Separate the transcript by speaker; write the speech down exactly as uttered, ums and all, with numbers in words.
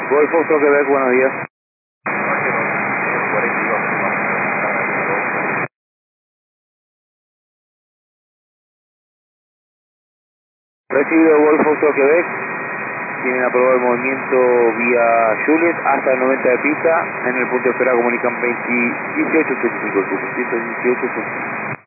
Speaker 1: Golf Foxtrot Quebec, buenos días. Recibido Golf Foxtrot Quebec, tienen aprobado el movimiento vía Juliet hasta el noventa de pista. En el punto de espera comunican veinte, dieciocho ochenta y cinco, ciento dieciocho ochenta y cinco.